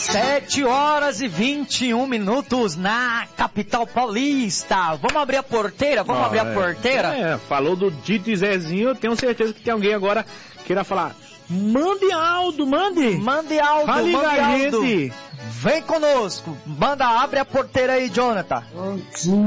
7h21 na capital paulista. Vamos abrir a porteira? Abrir a porteira? Falou do Dito e Zezinho, eu tenho certeza que tem alguém agora que queira falar. Mande Aldo, mande! Mande Aldo, mande Aldo! Vem conosco, abre a porteira aí, Jonathan. Bom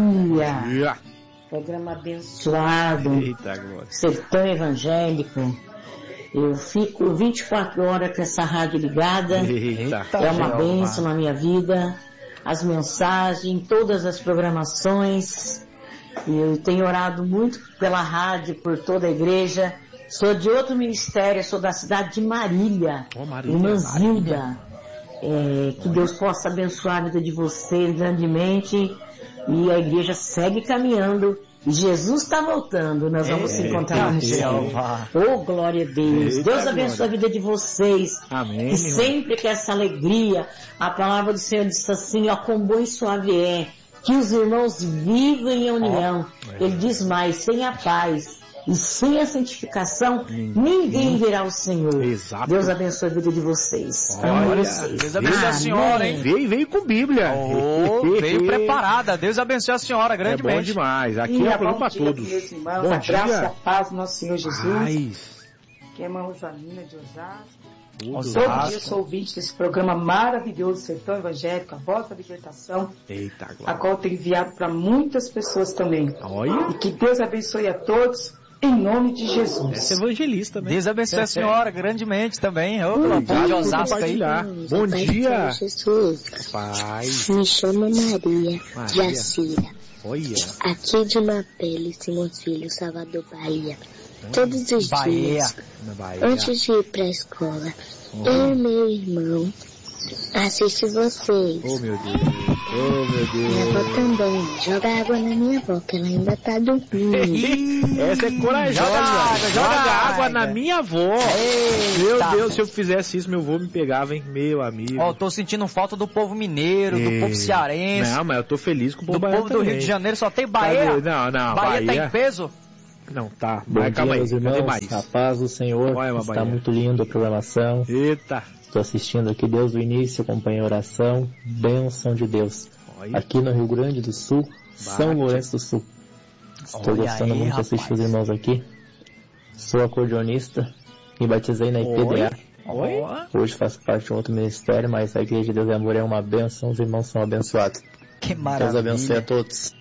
dia! Programa abençoado. Eita, glória. Sertão Evangélico. Eu fico 24 horas com essa rádio ligada. Eita, é uma bênção na minha vida. As mensagens, todas as programações. Eu tenho orado muito pela rádio, por toda a igreja. Sou de outro ministério, sou da cidade de Marília. Irmã Zilda. Que Deus possa abençoar a vida de vocês grandemente. E a igreja segue caminhando. E Jesus está voltando, nós vamos se encontrar no céu. Oh, glória a Deus. Deus abençoe a vida de vocês. Amém. E sempre que essa alegria, a palavra do Senhor diz assim, ó, quão bom e suave é, que os irmãos vivem em união. Ele diz mais, sem a paz e sem a santificação, ninguém verá o Senhor. Exato. Deus abençoe a vida de vocês. Deus abençoe a senhora, hein? Veio com Bíblia. Veio preparada. Deus abençoe a senhora grandemente. É bom demais. Aqui é plano para todos. Meus irmãos, a graça e a paz do nosso Senhor Jesus. Que é a irmã Rosalina de Osasco. Todo dia eu sou ouvinte desse programa maravilhoso, Sertão Evangélico, a Voz da Libertação, a qual eu tenho enviado para muitas pessoas também. E que Deus abençoe a todos. Em nome de Jesus. Esse evangelista também. Deus abençoe a senhora grandemente também. Bom de Osasco aí. Bom dia. Jesus. Pai. Me chamo Maria de Acira. Olha. Aqui de Mapele, Simões Filho, Salvador, Bahia. Todos os dias, antes de ir para a escola, eu e meu irmão assiste vocês. Oh, meu Deus. Minha avó também. Joga água na minha avó, que ela ainda tá dormindo. Essa é corajosa. Joga água na minha avó. Meu Deus, se eu fizesse isso, meu avô me pegava, hein? Meu amigo. Tô sentindo falta do povo mineiro, do povo cearense. Não, mas eu tô feliz com o povo baiano. Do povo do Rio de Janeiro só tem Bahia. Não. Bahia tá em peso? Não, tá. Bom dia, meus irmãos. A paz do Senhor. Está muito lindo a programação. Eita. Estou assistindo aqui desde o início, acompanho a oração. Bênção de Deus. Aqui no Rio Grande do Sul, São Lourenço do Sul. Estou gostando muito de assistir os irmãos aqui. Sou acordeonista e batizei na IPDA. Hoje faço parte de um outro ministério, mas a Igreja de Deus e Amor é uma bênção, os irmãos são abençoados. Que maravilha. Deus abençoe a todos.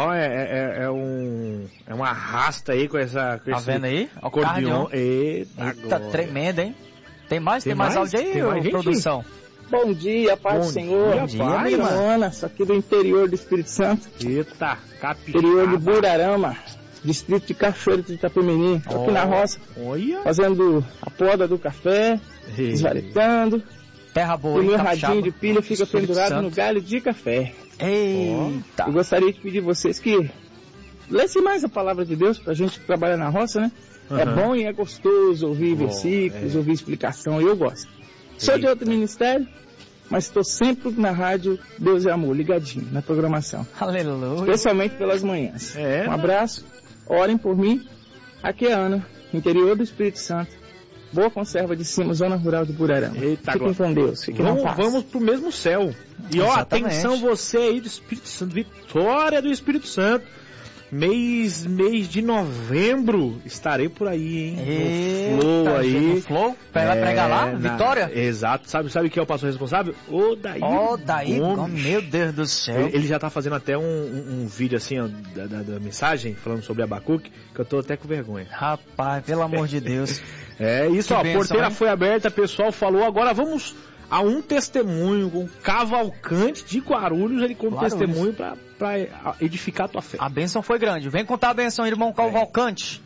É uma arrasta aí com essa... Tá vendo aí? Acordeon. Eita, tremendo, hein? Tem mais áudio aí, produção? Bom dia, paz do Senhor. Bom dia, minha irmã. Ana, sou aqui do interior do Espírito Santo. Eita, interior de Burarama, distrito de Cachoeira de Itapemirim. Estou aqui na roça, fazendo a poda do café, esvaretando. Terra boa, e meu radinho de pilha fica pendurado no galho de café. Eita! Eu gostaria de pedir a vocês que lessem mais a palavra de Deus pra gente trabalhar na roça, né? É bom e é gostoso ouvir versículos, ouvir explicação, e eu gosto. Sou de outro ministério, mas estou sempre na rádio Deus é Amor, ligadinho na programação. Aleluia. Especialmente pelas manhãs. Um abraço, orem por mim. Aqui é a Ana, interior do Espírito Santo. Boa Conserva de Cima, zona rural de Burarama. Fiquem com Deus, fiquem na paz. Vamos pro mesmo céu. E atenção você aí do Espírito Santo, vitória do Espírito Santo. Mês de novembro, estarei por aí, hein? No Flow aí. No Flow? Vai pregar lá? Vitória? Exato. Sabe quem é o pastor responsável? O Daí Gomes. Meu Deus do céu. Ele já tá fazendo até um vídeo assim, ó, da mensagem, falando sobre Abacuque, que eu tô até com vergonha. Rapaz, pelo amor de Deus. Isso, a porteira foi aberta, pessoal falou, agora vamos a um testemunho, um Cavalcante de Guarulhos, ele como testemunho para edificar a tua fé. A bênção foi grande. Vem contar a bênção, irmão Cavalcante.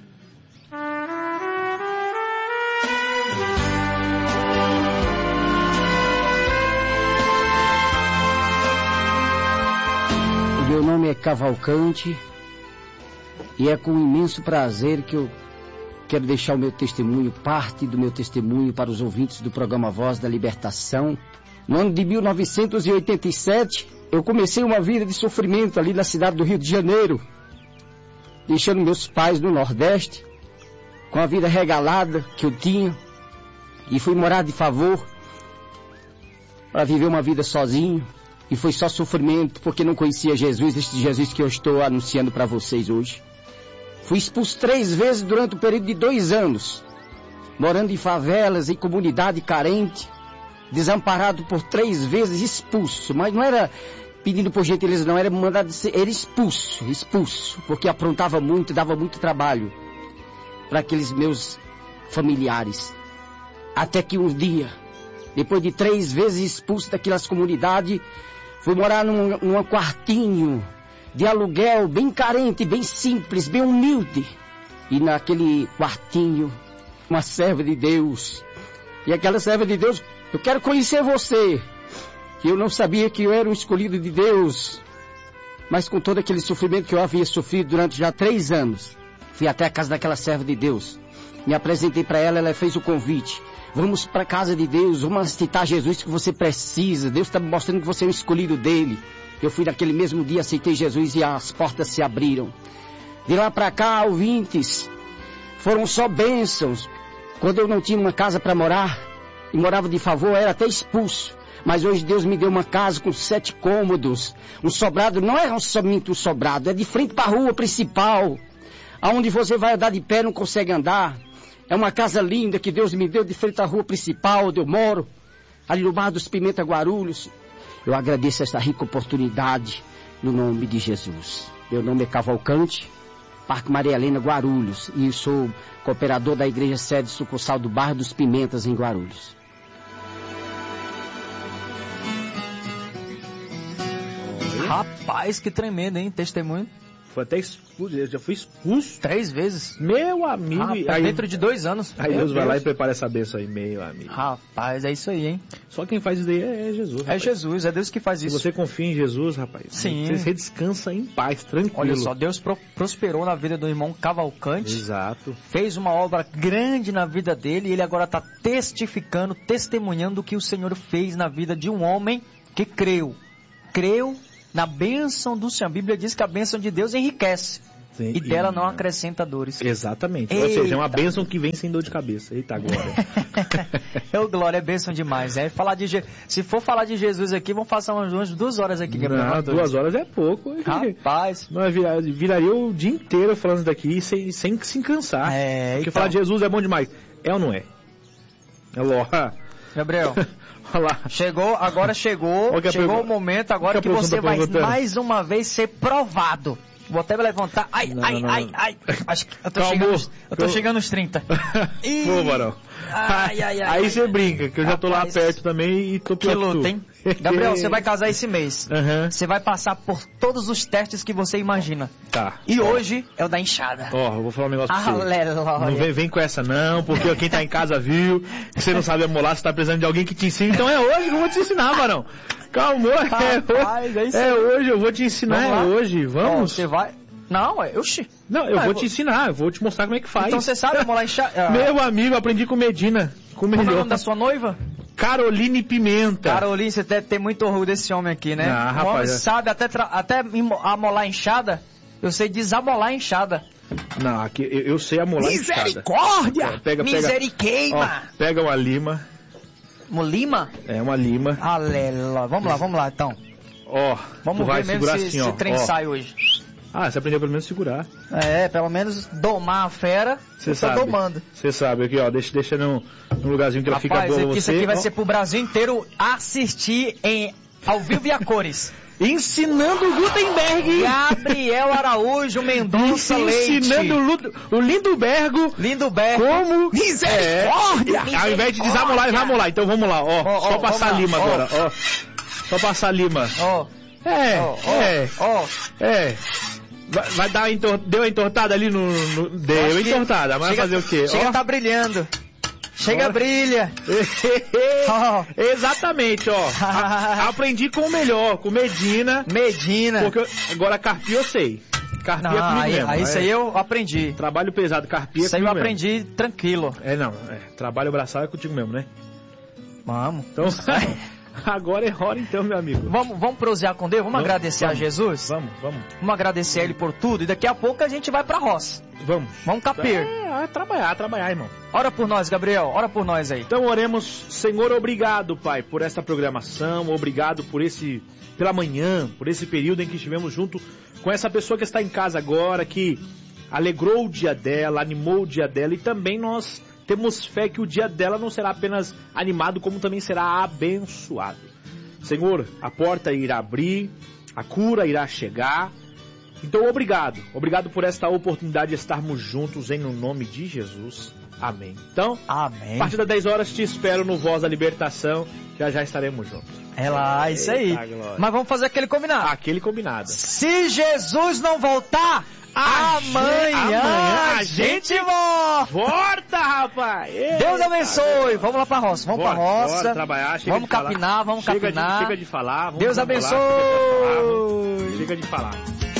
Meu nome é Cavalcante e é com imenso prazer que eu quero deixar o meu testemunho, parte do meu testemunho para os ouvintes do programa Voz da Libertação. No ano de 1987, eu comecei uma vida de sofrimento ali na cidade do Rio de Janeiro, deixando meus pais no Nordeste, com a vida regalada que eu tinha, e fui morar de favor. para viver uma vida sozinho. E foi só sofrimento porque não conhecia Jesus, este Jesus que eu estou anunciando para vocês hoje. Fui expulso 3 vezes durante o período de 2 anos. Morando em favelas, em comunidade carente. Desamparado por 3 vezes, expulso. Mas não era pedindo por gentileza, não. Era mandado de ser, era expulso. Porque aprontava muito, dava muito trabalho para aqueles meus familiares. Até que um dia, depois de 3 vezes expulso daquelas comunidades, fui morar num quartinho de aluguel, bem carente, bem simples, bem humilde. E naquele quartinho, uma serva de Deus. E aquela serva de Deus, eu quero conhecer você. Que eu não sabia que eu era um escolhido de Deus. Mas com todo aquele sofrimento que eu havia sofrido durante já 3 anos, fui até a casa daquela serva de Deus. Me apresentei para ela, ela fez o convite. Vamos para a casa de Deus, vamos aceitar Jesus que você precisa. Deus está me mostrando que você é um escolhido dele. Eu fui naquele mesmo dia, aceitei Jesus e as portas se abriram. De lá para cá, ouvintes, foram só bênçãos. Quando eu não tinha uma casa para morar, e morava de favor, era até expulso. Mas hoje Deus me deu uma casa com 7 cômodos. Um sobrado, não é somente um sobrado, é de frente para a rua principal. Aonde você vai andar de pé, não consegue andar. É uma casa linda que Deus me deu de frente à rua principal, onde eu moro. Ali no Bar dos Pimenta, Guarulhos. Eu agradeço essa rica oportunidade no nome de Jesus. Meu nome é Cavalcante, Parque Maria Helena, Guarulhos. E eu sou cooperador da Igreja Sede Sucursal do Bar dos Pimentas, em Guarulhos. Rapaz, que tremendo, hein? Testemunho. Foi até expulso, eu já fui expulso. 3 vezes. Meu amigo. Rapaz, aí, dentro de 2 anos. Aí Deus vai lá e prepara essa bênção aí, meu amigo. Rapaz, é isso aí, hein? Só quem faz isso daí é Jesus. Rapaz. É Jesus, é Deus que faz isso. Se você confia em Jesus, rapaz, sim, você descansa em paz, tranquilo. Olha só, Deus prosperou na vida do irmão Cavalcante. Exato. Fez uma obra grande na vida dele e ele agora está testificando, testemunhando o que o Senhor fez na vida de um homem que creu. Creu na bênção do Senhor. A Bíblia diz que a bênção de Deus enriquece. Sim, e dela não acrescenta dores. Exatamente. Ou seja, é uma bênção que vem sem dor de cabeça. Eita, glória. Glória, é bênção demais. Se for falar de Jesus aqui, vamos passar umas 2 horas aqui. Não, 2 horas é pouco. Rapaz. Nós viraria o dia inteiro falando daqui sem se cansar. Porque então, falar de Jesus é bom demais. É ou não é? É lógico. Gabriel, agora chegou o momento agora que você vai mais uma vez ser provado. Vou até me levantar. Ai. Acho que eu tô chegando nos 30. Pô, Barão. Aí você brinca, que eu já tô lá perto também e tô pior. Que luta, hein? Gabriel, você vai casar esse mês. Você vai passar por todos os testes que você imagina. Tá. E hoje é o da enxada. Eu vou falar um negócio pra você. Não vem com essa não, porque quem tá em casa viu que você não sabe amolar, você tá precisando de alguém que te ensine. Então é hoje que eu vou te ensinar, Barão. Calma, hoje, eu vou te ensinar, hoje, vamos? Você vai... Não, oxi. Não, eu vou te ensinar, eu vou te mostrar como é que faz. Então você sabe amolar enxada? Meu amigo, aprendi com Medina. Como é o nome da sua noiva? Caroline Pimenta. Caroline, você deve ter muito orgulho desse homem aqui, né? Rapaz. Homem sabe até amolar enxada. Eu sei desamolar enxada. Não, aqui eu sei amolar enxada. Misericórdia! Miseriqueima! Pega uma lima. Uma lima? É, uma lima. Aleluia. Vamos lá, então. Vamos ver mesmo se o trem sai hoje. Você aprendeu pelo menos a segurar. Pelo menos domar a fera. Você sabe. Domando. Você sabe, aqui, deixa num lugarzinho que ela fica boa você. Isso aqui vai ser pro Brasil inteiro assistir ao vivo e a cores. Ensinando o Gutenberg. Gabriel Araújo Mendonça Leite. Ensinando o Lindobergo. Como... Misericórdia! Ao invés de desamolar, vai amolar. Então vamos lá, só passar lima agora, Só passar lima. Vai dar deu a entortada ali no... Deu entortada, mas vai fazer o quê? Chega, tá brilhando. Chega, brilha. Exatamente, aprendi com o melhor, com Medina. Porque agora carpia eu sei. Carpia é comigo mesmo. Isso aí eu aprendi. Trabalho pesado, carpia é isso aí eu aprendi tranquilo. Trabalho braçal é contigo mesmo, né? Vamos. Então, Agora é hora então, meu amigo. Vamos prosear com Deus? Vamos agradecer a Jesus? Vamos agradecer a Ele por tudo e daqui a pouco a gente vai pra roça. Vamos caper. Trabalhar, irmão. Ora por nós, Gabriel, ora por nós aí. Então oremos. Senhor, obrigado, Pai, por esta programação, obrigado pela manhã, por esse período em que estivemos junto com essa pessoa que está em casa agora, que alegrou o dia dela, animou o dia dela, e também nós temos fé que o dia dela não será apenas animado, como também será abençoado. Senhor, a porta irá abrir, a cura irá chegar. Então, obrigado por esta oportunidade de estarmos juntos em nome de Jesus. Amém. Então, amém. A partir das 10 horas te espero no Voz da Libertação, já estaremos juntos. É lá, isso aí. Mas vamos fazer aquele combinado. Aquele combinado. Se Jesus não voltar, amanhã a gente volta, rapaz. Eita, Deus abençoe. Vamos lá pra roça. Bora trabalhar. Vamos capinar. Chega de falar. Deus abençoe. Chega de falar.